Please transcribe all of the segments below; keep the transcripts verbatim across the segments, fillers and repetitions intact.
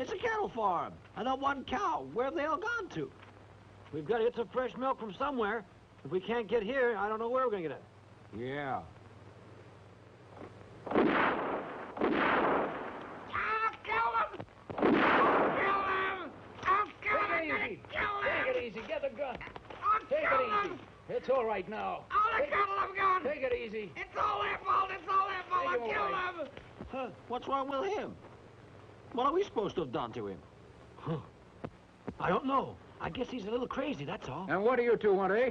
It's a cattle farm. And that one cow, where have they all gone to? We've got to get some fresh milk from somewhere. If we can't get here, I don't know where we're going to get it. Yeah. I'll kill him! I'll kill him! I'll kill him! I'm gonna kill him! Take it easy. Get the gun. I'll Take kill it him! easy. It's all right now. All the cattle have gone! Take it easy. It's all their fault! It's all their fault! I'll Take him kill away. them! Huh, what's wrong with him? What are we supposed to have done to him? Huh. I don't know. I guess he's a little crazy, that's all. And what do you two want, eh?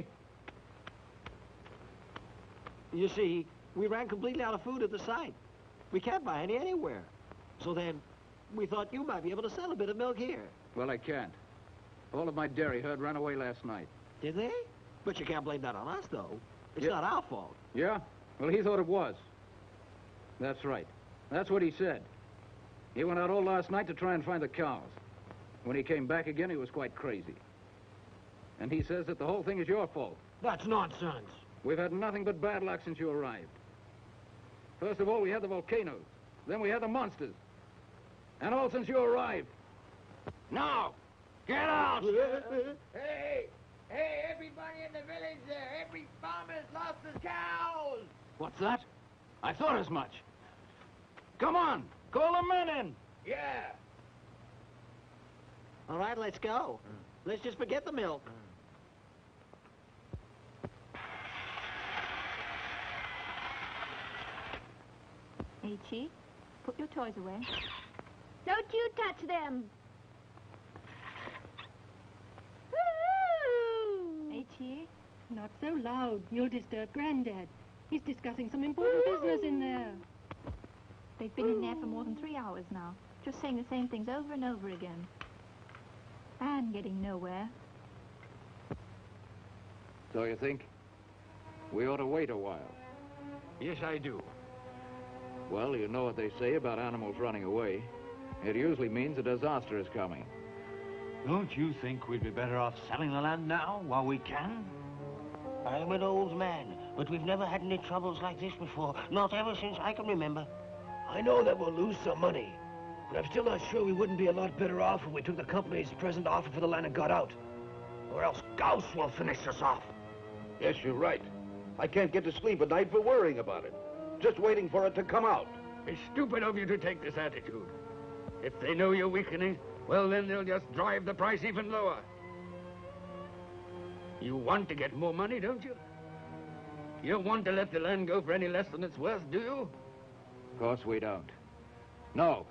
You see, we ran completely out of food at the site. We can't buy any anywhere. So then, we thought you might be able to sell a bit of milk here. Well, I can't. All of my dairy herd ran away last night. Did they? But you can't blame that on us, though. It's Yeah. not our fault. Yeah? Well, he thought it was. That's right. That's what he said. He went out all last night to try and find the cows. When he came back again, he was quite crazy. And he says that the whole thing is your fault. That's nonsense. We've had nothing but bad luck since you arrived. First of all, we had the volcanoes. Then we had the monsters. And all since you arrived. Now, get out! Hey! Hey, everybody in the village there! Every farmer's lost his cows! What's that? I thought as much. Come on, call the men in. Yeah! All right, let's go. Let's just forget the milk. H.E., put your toys away. Don't you touch them. H.E., Not so loud. You'll disturb Granddad. He's discussing some important business in there. they've been in there for more than three hours now, just saying the same things over and over again. And getting nowhere. So you think we ought to wait a while? Yes, I do. Well, you know what they say about animals running away. It usually means a disaster is coming. Don't you think we'd be better off selling the land now, while we can? I'm an old man, but we've never had any troubles like this before. Not ever since I can remember. I know that we'll lose some money, but I'm still not sure we wouldn't be a lot better off if we took the company's present offer for the land and got out. Or else Gauss will finish us off. Yes, you're right. I can't get to sleep at night for worrying about it. Just waiting for it to come out. It's stupid of you to take this attitude. If they know you're weakening, well, then they'll just drive the price even lower. You want to get more money, don't you? You don't want to let the land go for any less than it's worth, do you? Of course we don't. No.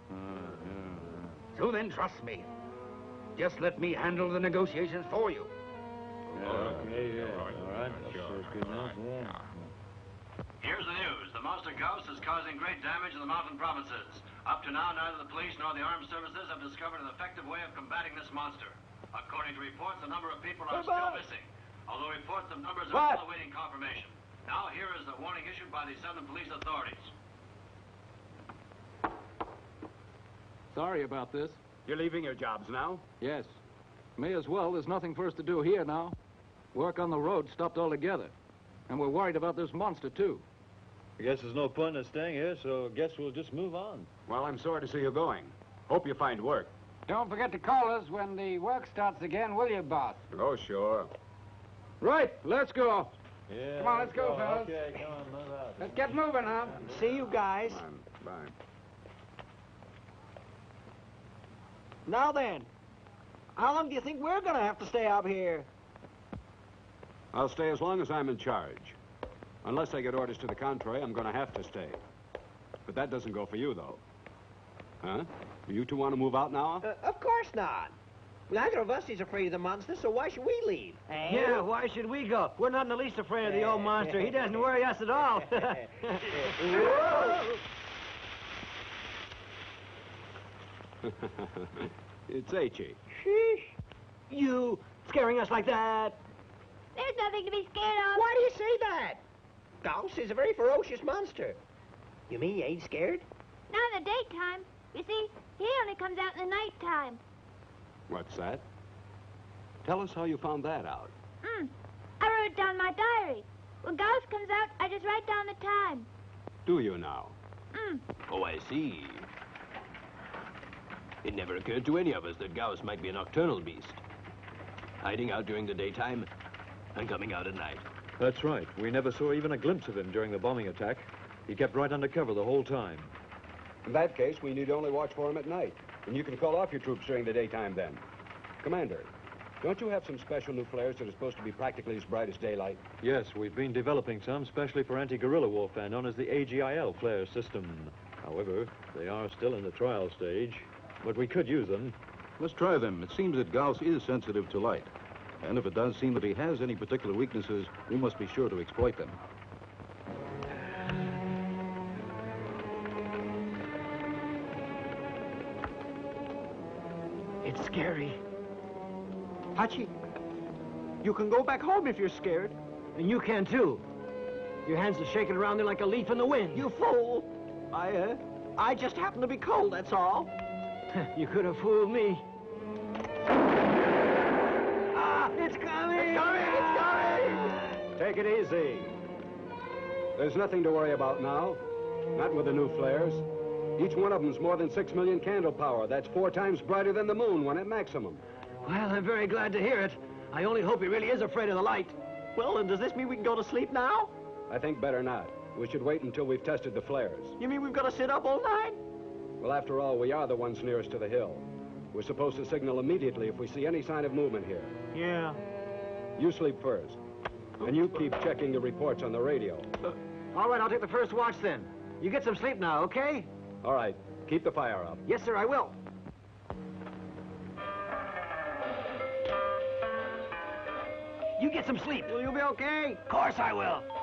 So then trust me. Just let me handle the negotiations for you. Okay, yeah. All right. That's good enough, yeah. Here's the news. The monster ghost is causing great damage in the mountain provinces. Up to now, neither the police nor the armed services have discovered an effective way of combating this monster. According to reports, a number of people are still missing, although reports of numbers are What? still awaiting confirmation. Now, here is the warning issued by the Southern police authorities. Sorry about this. You're leaving your jobs now? Yes. May as well. There's nothing for us to do here now. Work on the road stopped altogether. And we're worried about this monster, too. I guess there's no point in us staying here, so I guess we'll just move on. Well, I'm sorry to see you going. Hope you find work. Don't forget to call us when the work starts again, will you, boss? Oh, sure. Right, let's go. Yeah. Come on, let's go, fellas. Okay, come on, move out. Let's get moving, huh? See you guys. Bye. Now then, how long do you think we're going to have to stay up here? I'll stay as long as I'm in charge. Unless I get orders to the contrary, I'm going to have to stay. But that doesn't go for you, though. Huh? You two want to move out now? Uh, of course not. Neither of us is afraid of the monster, so why should we leave? Eh? Yeah, why should we go? We're not in the least afraid of the old monster. He doesn't worry us at all. It's H E. Sheesh. You scaring us like that? There's nothing to be scared of. Why do you say that? Gauss is a very ferocious monster. You mean you ain't scared? Not in the daytime. You see, he only comes out in the nighttime. What's that? Tell us how you found that out. Hmm. I wrote it down in my diary. When Gauss comes out, I just write down the time. Do you now? Hmm. Oh, I see. It never occurred to any of us that Gauss might be a nocturnal beast. Hiding out during the daytime and coming out at night. That's right. We never saw even a glimpse of him during the bombing attack. He kept right under cover the whole time. In that case, we need only watch for him at night. And you can call off your troops during the daytime then. Commander, don't you have some special new flares that are supposed to be practically as bright as daylight? Yes, we've been developing some specially for anti-guerrilla warfare known as the A G I L flare system. However, they are still in the trial stage, but we could use them. Let's try them. It seems that Gauss is sensitive to light. And if it does seem that he has any particular weaknesses, we must be sure to exploit them. It's scary. Hachi, you can go back home if you're scared. And you can, too. Your hands are shaking around there like a leaf in the wind. You fool! I, uh, I just happen to be cold, that's all. You could have fooled me. Ah, it's coming! It's coming! It's coming! Take it easy. There's nothing to worry about now. Not with the new flares. Each one of them's more than six million candle power. That's four times brighter than the moon when at maximum. Well, I'm very glad to hear it. I only hope he really is afraid of the light. Well, then does this mean we can go to sleep now? I think better not. We should wait until we've tested the flares. You mean we've got to sit up all night? Well, after all, we are the ones nearest to the hill. We're supposed to signal immediately if we see any sign of movement here. Yeah. You sleep first. And you keep checking the reports on the radio. Uh, all right, I'll take the first watch then. You get some sleep now, okay? All right. Keep the fire up. Yes, sir, I will. You get some sleep. Will you be okay? Of course I will.